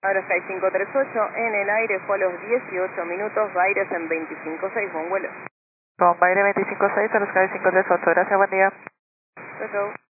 Ahora Sky 538 en el aire, fue a los 18 minutos, Baires en 25.6, buen vuelo. Con Baire 25.6 a los Sky 538, gracias, buen día. Chau, chau.